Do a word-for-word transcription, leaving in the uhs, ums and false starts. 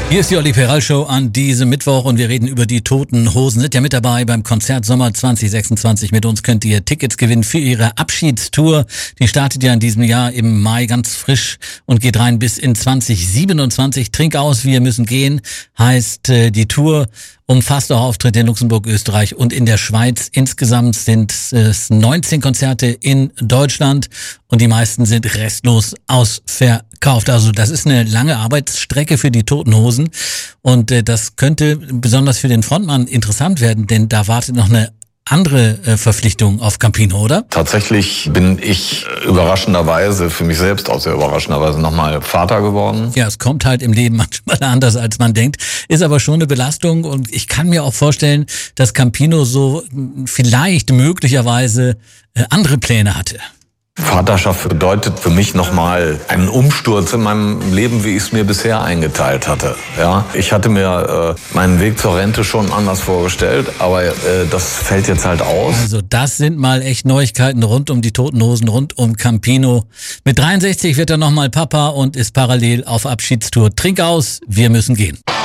Hier ist die Olli Peral Show an diesem Mittwoch und wir reden über die Toten Hosen. Sind ja mit dabei beim Konzert Sommer zwanzig sechsundzwanzig. Mit uns könnt ihr Tickets gewinnen für ihre Abschiedstour. Die startet ja in diesem Jahr im Mai ganz frisch und geht rein bis in zwanzig siebenundzwanzig. Trink aus, wir müssen gehen, heißt äh, die Tour. Umfasst auch Auftritte in Luxemburg, Österreich und in der Schweiz. Insgesamt sind es neunzehn Konzerte in Deutschland und die meisten sind restlos ausverkauft. Also das ist eine lange Arbeitsstrecke für die Toten Hosen und äh, das könnte besonders für den Frontmann interessant werden, denn da wartet noch eine andere äh, Verpflichtung auf Campino, oder? Tatsächlich bin ich überraschenderweise, für mich selbst auch sehr überraschenderweise, nochmal Vater geworden. Ja, es kommt halt im Leben manchmal anders, als man denkt. Ist aber schon eine Belastung und ich kann mir auch vorstellen, dass Campino so vielleicht möglicherweise äh, andere Pläne hatte. Vaterschaft bedeutet für mich nochmal einen Umsturz in meinem Leben, wie ich es mir bisher eingeteilt hatte. Ja, ich hatte mir äh, meinen Weg zur Rente schon anders vorgestellt, aber äh, das fällt jetzt halt aus. Also das sind mal echt Neuigkeiten rund um die Toten Hosen, rund um Campino. Mit dreiundsechzig wird er nochmal Papa und ist parallel auf Abschiedstour. Trink aus, wir müssen gehen.